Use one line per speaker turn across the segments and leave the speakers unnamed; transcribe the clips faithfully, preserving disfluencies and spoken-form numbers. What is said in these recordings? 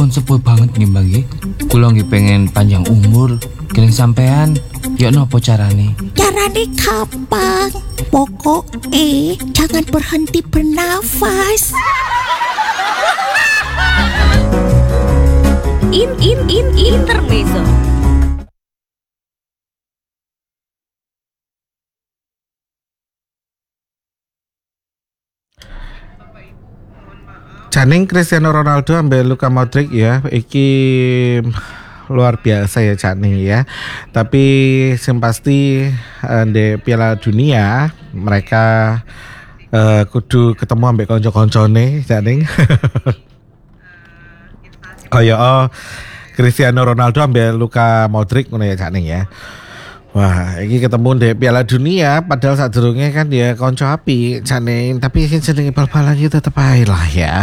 Pun sepuh banget nih bagi. Kula nggih pengen panjang umur, keling sampean. Yo nopo carane?
Carane gampang. Pokoknya jangan berhenti bernafas.
In in in intermezzo.
Janing Cristiano Ronaldo ambil Luka Modric ya, iki luar biasa ya Janing ya. Tapi yang pasti uh, di Piala Dunia mereka uh, kudu ketemu ambek konco-koncone Janing. Oh ya, oh, Cristiano Ronaldo ambil Luka Modric ngono ya Janing ya. Wah, ini ketemu di Piala Dunia padahal saat durungnya kan dia konco api Janing, tapi ini jenenge bal-balan itu tetep ae lah ya.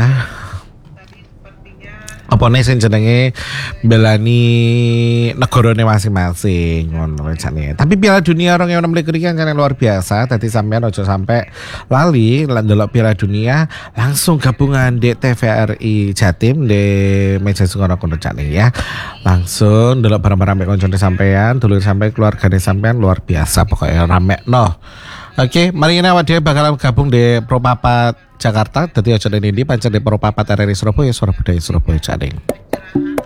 Apa nih sing jenenge belani negarane masing-masing ngono jane. Tapi Piala Dunia dua ribu enam belas iki kan luar biasa. Dadi sampean aja sampai lali lan delok Piala Dunia langsung gabungan di T V R I Jatim di meja sungono kono jane ya. Langsung delok bareng-bareng mek koncone sampean, dulur sampai keluargane sampean luar biasa pokoknya rame no. Oke, mari ini awak dhewe bakalan gabung di Propapat Jakarta. Dadi aja ini pancen di Propapat R R I Surabaya, Surabaya Surabaya Jaring.